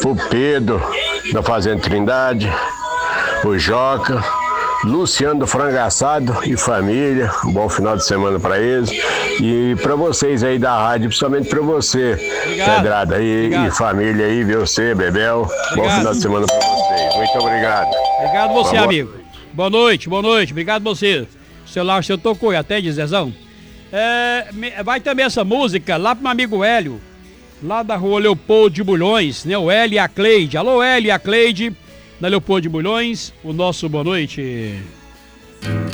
o Pedro, da Fazenda Trindade, o Joca, Luciano do Frango Assado e família. Um bom final de semana para eles. E para vocês aí da rádio, principalmente para você, Obrigado. Pedrada aí, e família aí, você, Bebel. Obrigado. Bom final de semana para vocês. Muito obrigado. Obrigado você, amigo. Boa noite. Obrigado você. O celular seu tocou, até Zezão. Vai também essa música lá pro meu amigo Hélio, lá da rua Leopoldo de Bulhões, né? O Hélio e a Cleide. Alô, Hélio e a Cleide, na Leopoldo de Bulhões. O nosso boa noite.